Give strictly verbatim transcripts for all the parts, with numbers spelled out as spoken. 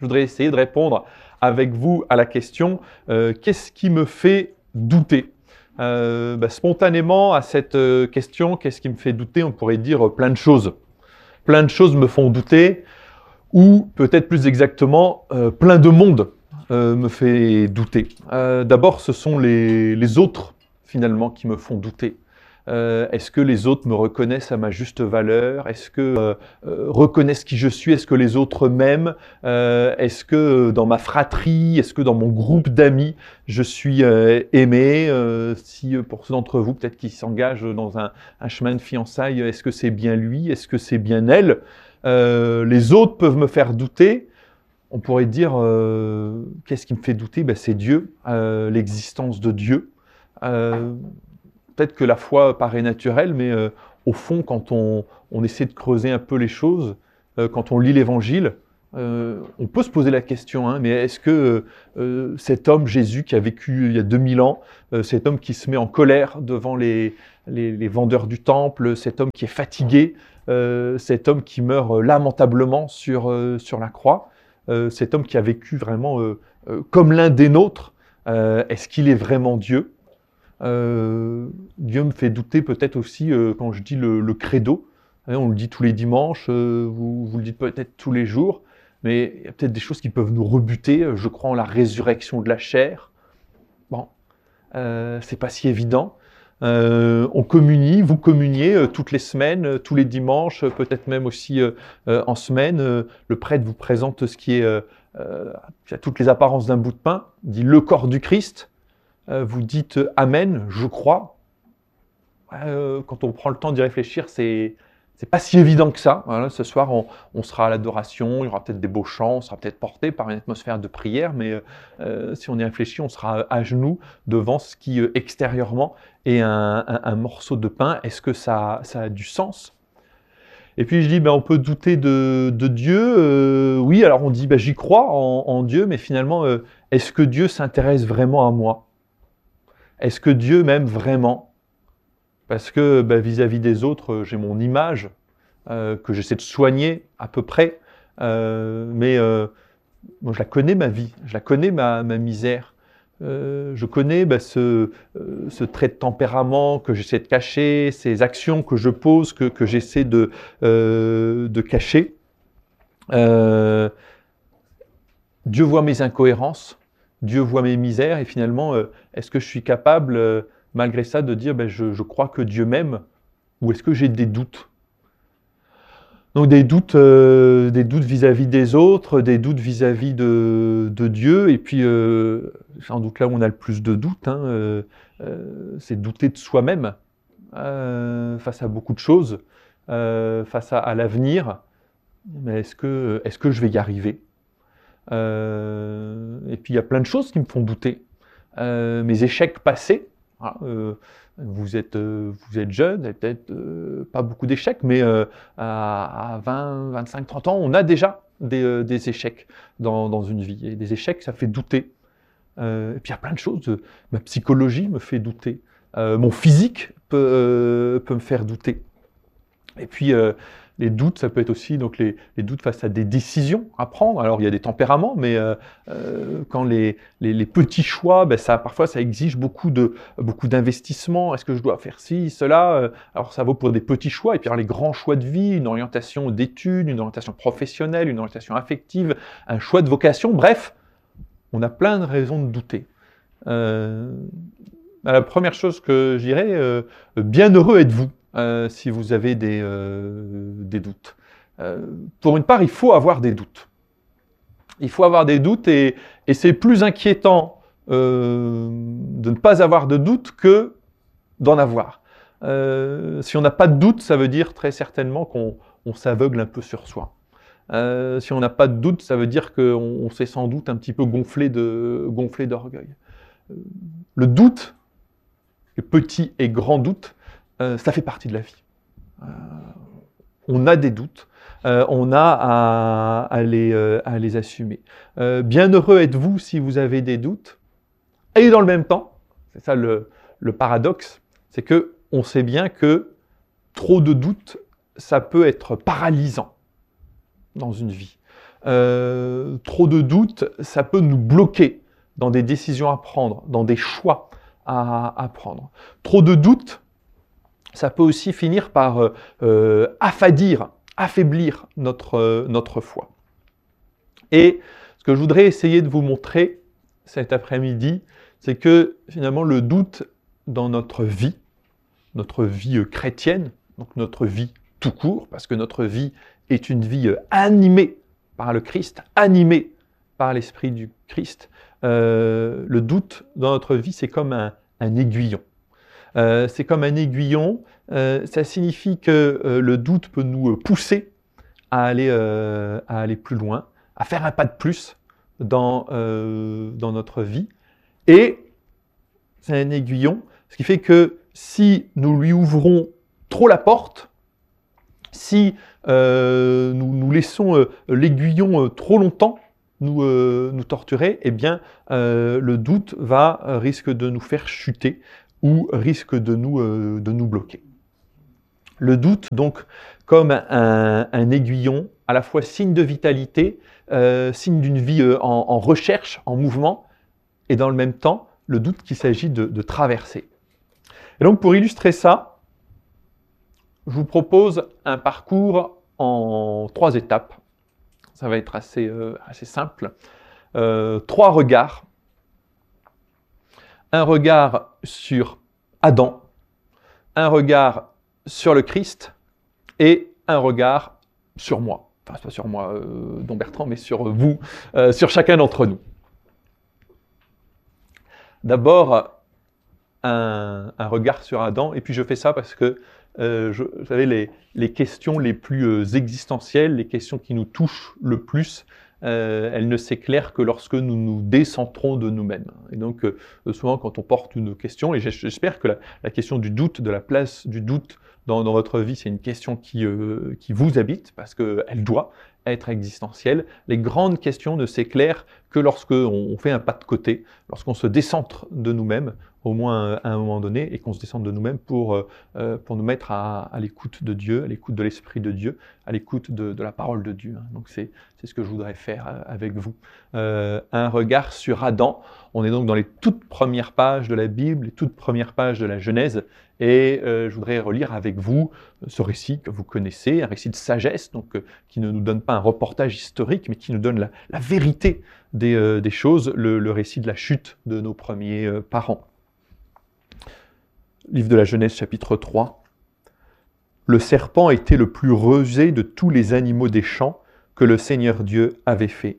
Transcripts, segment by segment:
Je voudrais essayer de répondre avec vous à la question euh, « Qu'est-ce qui me fait douter ?» euh, bah, Spontanément, à cette euh, question « Qu'est-ce qui me fait douter ?» on pourrait dire euh, plein de choses. Plein de choses me font douter, ou peut-être plus exactement, euh, plein de monde euh, me fait douter. Euh, D'abord, ce sont les, les autres, finalement, qui me font douter. Euh, Est-ce que les autres me reconnaissent à ma juste valeur? Est-ce que euh, euh, reconnaissent qui je suis? Est-ce que les autres m'aiment? euh, Est-ce que euh, dans ma fratrie, est-ce que dans mon groupe d'amis, je suis euh, aimé? euh, Si euh, pour ceux d'entre vous, peut-être qui s'engagent dans un, un chemin de fiançailles, est-ce que c'est bien lui? Est-ce que c'est bien elle? euh, Les autres peuvent me faire douter. On pourrait dire, euh, qu'est-ce qui me fait douter? Ben, c'est Dieu, euh, l'existence de Dieu. Euh, Peut-être que la foi paraît naturelle, mais euh, au fond, quand on, on essaie de creuser un peu les choses, euh, quand on lit l'Évangile, euh, on peut se poser la question, hein, mais est-ce que euh, cet homme, Jésus, qui a vécu il y a deux mille ans, euh, cet homme qui se met en colère devant les, les, les vendeurs du temple, cet homme qui est fatigué, euh, cet homme qui meurt lamentablement sur, euh, sur la croix, euh, cet homme qui a vécu vraiment euh, euh, comme l'un des nôtres, euh, est-ce qu'il est vraiment Dieu? Euh, Dieu me fait douter peut-être aussi euh, quand je dis le, le credo. Hein, on le dit tous les dimanches, euh, vous, vous le dites peut-être tous les jours, mais il y a peut-être des choses qui peuvent nous rebuter. Je crois en la résurrection de la chair. Bon, euh, c'est pas si évident. Euh, on communie, vous communiez euh, toutes les semaines, euh, tous les dimanches, euh, peut-être même aussi euh, euh, en semaine. Euh, le prêtre vous présente ce qui est, euh, euh, qui a toutes les apparences d'un bout de pain, dit le corps du Christ. Vous dites « Amen », je crois. Euh, quand on prend le temps d'y réfléchir, c'est c'est pas si évident que ça. Voilà, ce soir, on, on sera à l'adoration, il y aura peut-être des beaux chants, on sera peut-être porté par une atmosphère de prière, mais euh, si on y réfléchit, on sera à genoux devant ce qui, euh, extérieurement, est un, un, un morceau de pain. Est-ce que ça, ça a du sens? Et puis je dis, ben, on peut douter de, de Dieu. Euh, oui, alors on dit, ben, j'y crois en, en Dieu, mais finalement, euh, est-ce que Dieu s'intéresse vraiment à moi? Est-ce que Dieu m'aime vraiment? Parce que bah, vis-à-vis des autres, j'ai mon image euh, que j'essaie de soigner à peu près, euh, mais euh, moi, je la connais ma vie, je la connais ma, ma misère. Euh, je connais bah, ce, euh, ce trait de tempérament que j'essaie de cacher, ces actions que je pose, que, que j'essaie de, euh, de cacher. Euh, Dieu voit mes incohérences, Dieu voit mes misères, et finalement, euh, est-ce que je suis capable, euh, malgré ça, de dire ben, je, je crois que Dieu m'aime, ou est-ce que j'ai des doutes? Donc des doutes, euh, des doutes vis-à-vis des autres, des doutes vis-à-vis de, de Dieu, et puis euh, sans doute là où on a le plus de doutes, hein, euh, euh, c'est douter de soi-même euh, face à beaucoup de choses, euh, face à, à l'avenir. Mais est-ce que, est-ce que je vais y arriver? Euh, et puis il y a plein de choses qui me font douter. Euh, mes échecs passés, voilà, euh, vous êtes, euh, vous êtes jeune, vous n'avez peut-être euh, pas beaucoup d'échecs, mais euh, à, à vingt, vingt-cinq, trente ans, on a déjà des, euh, des échecs dans, dans une vie. Et des échecs, ça fait douter. Euh, et puis il y a plein de choses. euh, Ma psychologie me fait douter. Euh, mon physique peut, euh, peut me faire douter. Et puis, euh, les doutes, ça peut être aussi donc les, les doutes face à des décisions à prendre. Alors, il y a des tempéraments, mais euh, euh, quand les, les, les petits choix, ben, ça, parfois, ça exige beaucoup de, beaucoup d'investissement. Est-ce que je dois faire ci, cela? euh, Alors, ça vaut pour des petits choix. Et puis, alors, les grands choix de vie, une orientation d'études, une orientation professionnelle, une orientation affective, un choix de vocation. Bref, on a plein de raisons de douter. Euh, la première chose que je dirais, euh, bienheureux êtes-vous. Euh, si vous avez des, euh, des doutes. Euh, pour une part, il faut avoir des doutes. Il faut avoir des doutes et, et c'est plus inquiétant euh, de ne pas avoir de doutes que d'en avoir. Euh, si on n'a pas de doute, ça veut dire très certainement qu'on on s'aveugle un peu sur soi. Euh, si on n'a pas de doute, ça veut dire qu'on on s'est sans doute un petit peu gonflé de, gonflé d'orgueil. Le doute, le petit et grand doute, Euh, ça fait partie de la vie. Euh, on a des doutes, euh, on a à, à, les, euh, à les assumer. Euh, bienheureux êtes-vous si vous avez des doutes, et dans le même temps, c'est ça le, le paradoxe, c'est que on sait bien que trop de doutes, ça peut être paralysant dans une vie. euh, trop de doutes, ça peut nous bloquer dans des décisions à prendre, dans des choix à, à prendre. Trop de doutes, ça peut aussi finir par euh, euh, affadir, affaiblir notre, euh, notre foi. Et ce que je voudrais essayer de vous montrer cet après-midi, c'est que finalement le doute dans notre vie, notre vie euh, chrétienne, donc notre vie tout court, parce que notre vie est une vie euh, animée par le Christ, animée par l'Esprit du Christ, euh, le doute dans notre vie, c'est comme un, un aiguillon. Euh, c'est comme un aiguillon, euh, ça signifie que euh, le doute peut nous pousser à aller, euh, à aller plus loin, à faire un pas de plus dans, euh, dans notre vie. Et c'est un aiguillon, ce qui fait que si nous lui ouvrons trop la porte, si euh, nous, nous laissons euh, l'aiguillon euh, trop longtemps nous, euh, nous torturer, eh bien euh, le doute va euh, risque de nous faire chuter ou risque de nous, euh, de nous bloquer. Le doute, donc, comme un, un aiguillon, à la fois signe de vitalité, euh, signe d'une vie euh, en, en recherche, en mouvement, et dans le même temps, le doute qu'il s'agit de, de traverser. Et donc, pour illustrer ça, je vous propose un parcours en trois étapes. Ça va être assez, euh, assez simple. Euh, trois regards. Un regard sur Adam, un regard sur le Christ et un regard sur moi. Enfin, pas sur moi, euh, Don Bertrand, mais sur vous, euh, sur chacun d'entre nous. D'abord, un, un regard sur Adam, et puis je fais ça parce que Euh, je, vous savez, les, les questions les plus euh, existentielles, les questions qui nous touchent le plus, euh, elles ne s'éclairent que lorsque nous nous décentrons de nous-mêmes. Et donc, euh, souvent, quand on porte une question, et j'espère que la, la question du doute, de la place du doute dans, dans votre vie, c'est une question qui, euh, qui vous habite, parce qu'elle doit être existentielle. Les grandes questions ne s'éclairent que lorsque on fait un pas de côté, lorsqu'on se décentre de nous-mêmes, au moins à un moment donné, et qu'on se descende de nous-mêmes pour, euh, pour nous mettre à, à l'écoute de Dieu, à l'écoute de l'Esprit de Dieu, à l'écoute de, de la parole de Dieu. Donc c'est ce que je voudrais faire avec vous. Euh, un regard sur Adam. On est donc dans les toutes premières pages de la Bible, les toutes premières pages de la Genèse, et euh, je voudrais relire avec vous ce récit que vous connaissez, un récit de sagesse, donc euh, qui ne nous donne pas un reportage historique, mais qui nous donne la, la vérité des, euh, des choses, le, le récit de la chute de nos premiers euh, parents. Livre de la Genèse, chapitre trois. Le serpent était le plus rusé de tous les animaux des champs que le Seigneur Dieu avait fait.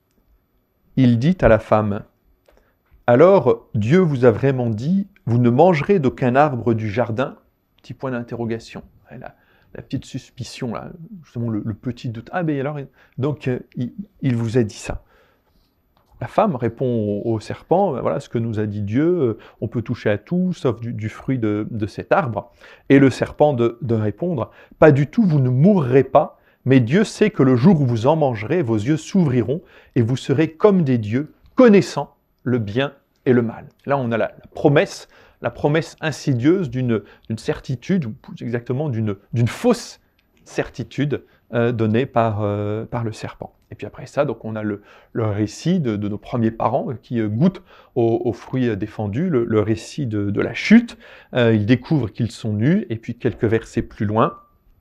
Il dit à la femme, « Alors Dieu vous a vraiment dit, vous ne mangerez d'aucun arbre du jardin ?» Petit point d'interrogation. La, la petite suspicion, là, justement le, le petit doute. Ah ben alors, donc euh, il, il vous a dit ça. La femme répond au, au serpent, voilà ce que nous a dit Dieu, on peut toucher à tout, sauf du, du fruit de, de cet arbre. Et le serpent de, de répondre, pas du tout, vous ne mourrez pas, mais Dieu sait que le jour où vous en mangerez, vos yeux s'ouvriront et vous serez comme des dieux, connaissant le bien et le mal. Là, on a la, la promesse, la promesse insidieuse d'une certitude, ou plus exactement d'une fausse certitude euh, donnée par, euh, par le serpent. Et puis après ça, donc on a le, le récit de, de nos premiers parents qui euh, goûtent aux, aux fruits défendus, le, le récit de, de la chute. Euh, ils découvrent qu'ils sont nus, et puis quelques versets plus loin,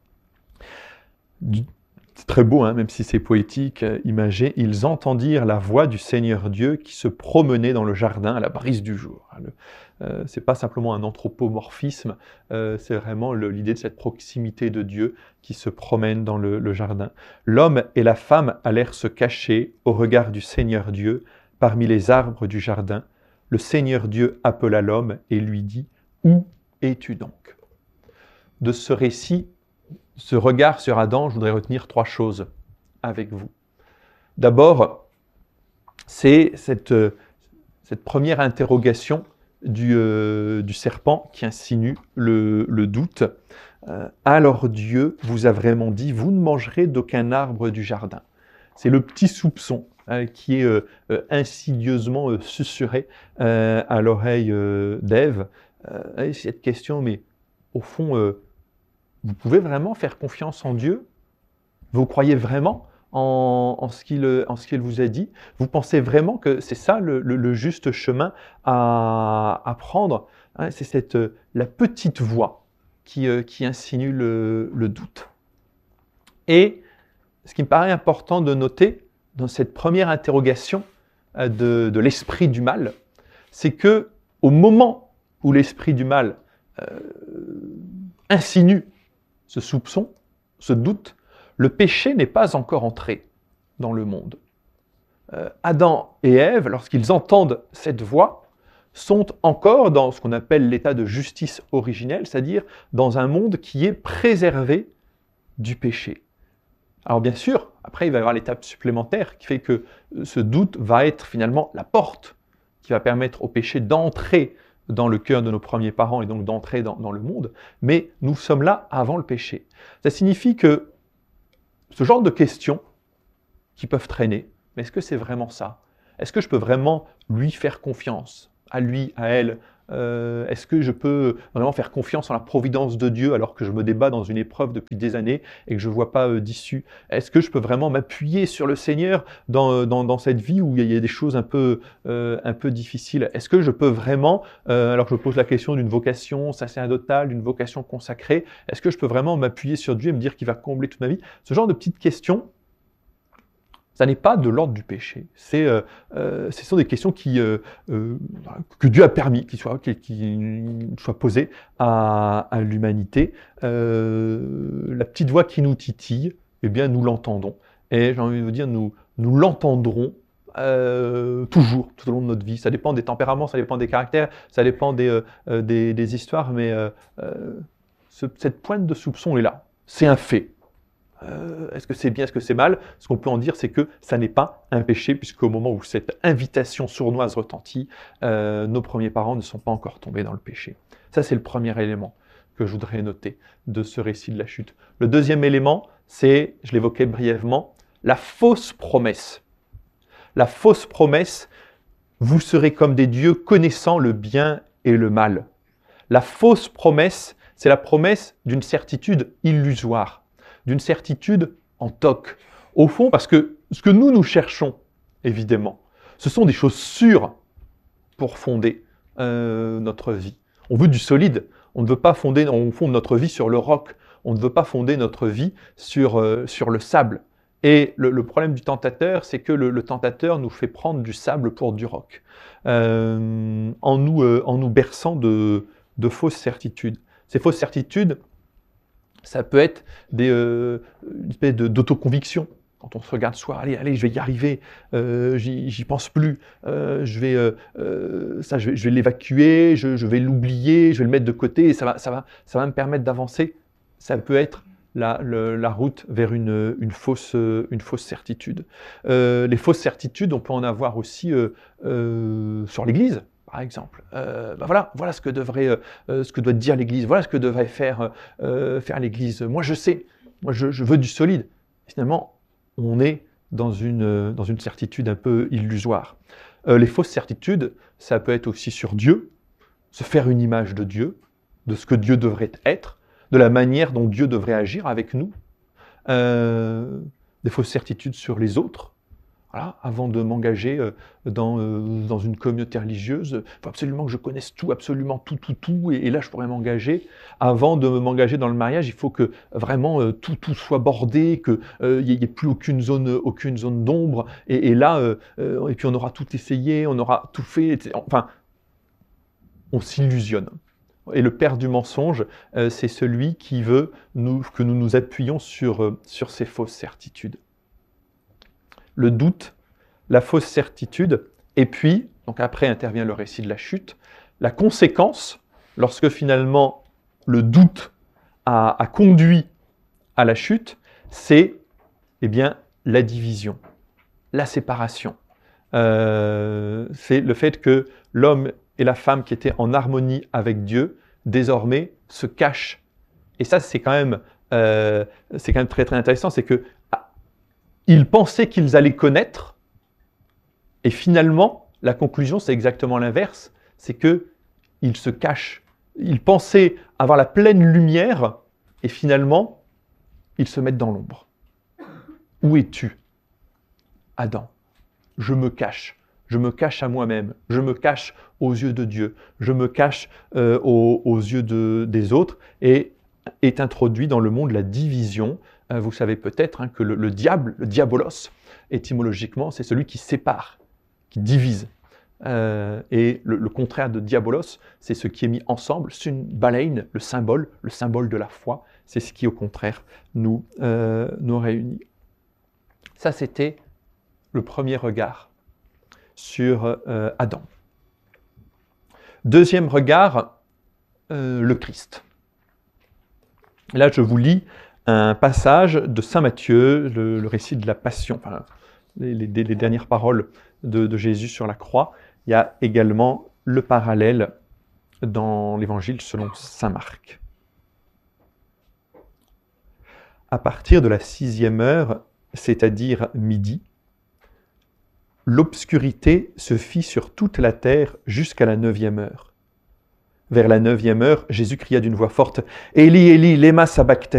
c'est très beau, hein, même si c'est poétique, euh, imagé, ils entendirent la voix du Seigneur Dieu qui se promenait dans le jardin à la brise du jour. Le, euh, c'est pas simplement un anthropomorphisme, euh, c'est vraiment l'idée de cette proximité de Dieu qui se promène dans le, le jardin. L'homme et la femme allèrent se cacher au regard du Seigneur Dieu parmi les arbres du jardin. Le Seigneur Dieu appela l'homme et lui dit « Où es-tu donc » De ce récit, ce regard sur Adam, je voudrais retenir trois choses avec vous. D'abord, c'est cette, cette première interrogation du, euh, du serpent qui insinue le, le doute. Euh, Alors Dieu vous a vraiment dit, vous ne mangerez d'aucun arbre du jardin. C'est le petit soupçon hein, qui est euh, euh, insidieusement euh, susurré euh, à l'oreille euh, d'Ève. Euh, cette question, mais au fond, euh, vous pouvez vraiment faire confiance en Dieu? Vous croyez vraiment en, en ce qu'il en ce qu'il vous a dit? Vous pensez vraiment que c'est ça le, le- le juste chemin à, à prendre, hein? C'est cette, euh, la petite voix qui, euh, qui insinue le, le doute. Et ce qui me paraît important de noter dans cette première interrogation euh, de, de l'esprit du mal, c'est que au moment où l'esprit du mal euh, insinue ce soupçon, ce doute, le péché n'est pas encore entré dans le monde. Euh, Adam et Ève, lorsqu'ils entendent cette voix, sont encore dans ce qu'on appelle l'état de justice originelle, c'est-à-dire dans un monde qui est préservé du péché. Alors bien sûr, après il va y avoir l'étape supplémentaire qui fait que ce doute va être finalement la porte qui va permettre au péché d'entrer dans le cœur de nos premiers parents et donc d'entrer dans, dans le monde, mais nous sommes là avant le péché. Ça signifie que ce genre de questions qui peuvent traîner, mais est-ce que c'est vraiment ça? Est-ce que je peux vraiment lui faire confiance? À lui, à elle? Euh, Est-ce que je peux vraiment faire confiance en la providence de Dieu alors que je me débat dans une épreuve depuis des années et que je ne vois pas euh, d'issue? Est-ce que je peux vraiment m'appuyer sur le Seigneur dans, euh, dans, dans cette vie où il y a des choses un peu, euh, un peu difficiles? Est-ce que je peux vraiment, euh, alors que je pose la question d'une vocation sacerdotale, d'une vocation consacrée, est-ce que je peux vraiment m'appuyer sur Dieu et me dire qu'il va combler toute ma vie? Ce genre de petites questions, ça n'est pas de l'ordre du péché. C'est, euh, euh, ce sont des questions qui, euh, euh, que Dieu a permis, qui soient, qui, qui soient posées à, à l'humanité. Euh, la petite voix qui nous titille, eh bien, nous l'entendons. Et j'ai envie de vous dire, nous, nous l'entendrons euh, toujours, tout au long de notre vie. Ça dépend des tempéraments, ça dépend des caractères, ça dépend des, euh, des, des histoires, mais euh, euh, ce, cette pointe de soupçon est là. C'est un fait. Euh, est-ce que c'est bien, est-ce que c'est mal? Ce qu'on peut en dire, c'est que ça n'est pas un péché, puisqu'au moment où cette invitation sournoise retentit, euh, nos premiers parents ne sont pas encore tombés dans le péché. Ça, c'est le premier élément que je voudrais noter de ce récit de la chute. Le deuxième élément, c'est, je l'évoquais brièvement, la fausse promesse. La fausse promesse, vous serez comme des dieux connaissant le bien et le mal. La fausse promesse, c'est la promesse d'une certitude illusoire, d'une certitude en toc. Au fond, parce que ce que nous, nous cherchons, évidemment, ce sont des choses sûres pour fonder euh, notre vie. On veut du solide. On ne veut pas fonder, on fonde notre vie sur le roc. On ne veut pas fonder notre vie sur, euh, sur le sable. Et le, le problème du tentateur, c'est que le, le tentateur nous fait prendre du sable pour du roc, euh, en, nous, euh, en nous berçant de, de fausses certitudes. Ces fausses certitudes, ça peut être des, euh, une espèce de, d'autoconviction. Quand on se regarde soi, allez, allez, je vais y arriver, euh, j'y, j'y pense plus, euh, je vais, euh, euh, ça, je vais, je vais l'évacuer, je, je vais l'oublier, je vais le mettre de côté, et ça va, ça va, ça va me permettre d'avancer. Ça peut être la, le, la route vers une, une, fausse, une fausse certitude. Euh, les fausses certitudes, on peut en avoir aussi euh, euh, sur l'Église. Par exemple, euh, ben voilà, voilà ce que devrait, euh, ce que doit dire l'Église, voilà ce que devrait faire, euh, faire l'Église. Moi, je sais, moi, je, je veux du solide. Et finalement, on est dans une, dans une certitude un peu illusoire. Euh, les fausses certitudes, ça peut être aussi sur Dieu, se faire une image de Dieu, de ce que Dieu devrait être, de la manière dont Dieu devrait agir avec nous. Euh, des fausses certitudes sur les autres. Voilà, avant de m'engager euh, dans, euh, dans une communauté religieuse, il faut absolument que je connaisse tout, absolument tout, tout, tout, et, et là je pourrais m'engager. Avant de m'engager dans le mariage, il faut que vraiment euh, tout, tout soit bordé, qu'il euh, n'y ait, ait plus aucune zone, aucune zone d'ombre, et, et là, euh, euh, et puis on aura tout essayé, on aura tout fait, et cetera. Enfin, on s'illusionne. Et le père du mensonge, euh, c'est celui qui veut nous, que nous nous appuyions sur, euh, sur ces fausses certitudes. Le doute, la fausse certitude, et puis, donc après intervient le récit de la chute, la conséquence, lorsque finalement le doute a, a conduit à la chute, c'est eh bien, la division, la séparation. Euh, c'est le fait que l'homme et la femme qui étaient en harmonie avec Dieu, désormais se cachent. Et ça, c'est quand même, euh, c'est quand même très très intéressant, c'est que ils pensaient qu'ils allaient connaître, et finalement, la conclusion, c'est exactement l'inverse, c'est qu'ils se cachent. Ils pensaient avoir la pleine lumière, et finalement, ils se mettent dans l'ombre. Où es-tu? Adam. Je me cache. Je me cache à moi-même. Je me cache aux yeux de Dieu. Je me cache euh, aux, aux yeux de, des autres. Et est introduit dans le monde la division. Euh, vous savez peut-être hein, que le, le diable, le diabolos, étymologiquement, c'est celui qui sépare, qui divise. Euh, et le, le contraire de diabolos, c'est ce qui est mis ensemble. C'est une baleine, le symbole, le symbole de la foi. C'est ce qui, au contraire, nous, euh, nous réunit. Ça, c'était le premier regard sur euh, Adam. Deuxième regard, euh, le Christ. Là, je vous lis un passage de saint Matthieu, le, le récit de la Passion, enfin, les, les, les dernières paroles de, de Jésus sur la croix. Il y a également le parallèle dans l'Évangile selon saint Marc. À partir de la sixième heure, c'est-à-dire midi, l'obscurité se fit sur toute la terre jusqu'à la neuvième heure. Vers la neuvième heure, Jésus cria d'une voix forte « Élie, Élie, lema sabachthani »